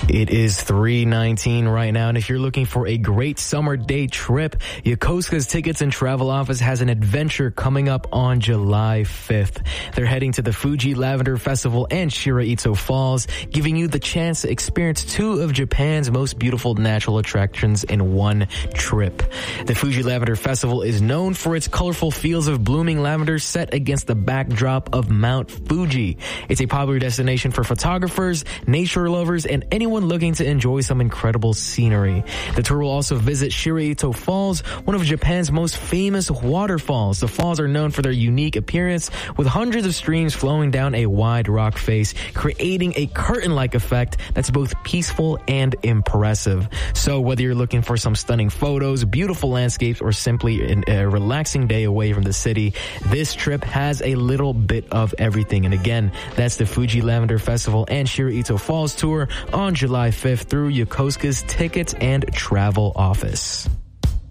It is 3:19 right now, and if you're looking for a great summer day trip, Yokosuka's Tickets and Travel Office has an adventure coming up on July 5th. They're heading to the Fuji Lavender Festival and Shiraito Falls, giving you the chance to experience two of Japan's most beautiful natural attractions in one trip. The Fuji Lavender Festival is known for its colorful fields of blooming lavender set against the backdrop of Mount Fuji. It's a popular destination for photographers, nature lovers, and anyone looking to enjoy some incredible scenery. The tour will also visit Shiraito Falls, one of Japan's most famous waterfalls. The falls are known for their unique appearance, with hundreds of streams flowing down a wide rock face, creating a curtain-like effect that's both peaceful and impressive. So whether you're looking for some stunning photos, beautiful landscapes, or simply a relaxing day away from the city, this trip has a little bit of everything. And again, that's the Fuji Lavender Festival and Shiraito Falls tour on July 5th through Yokosuka's Tickets and Travel Office.